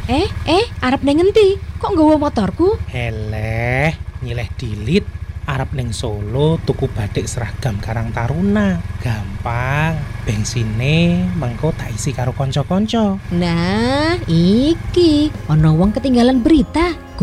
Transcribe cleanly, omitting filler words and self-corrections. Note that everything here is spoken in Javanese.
Arep neng ngendi? Kok nggawa motorku? Heleh, nyileh dilit. Arep ning Solo tuku batik seragam Karang Taruna. Gampang, bensine mengko tak isi karo kanca-kanca. Nah, iki ana wong ketinggalan berita.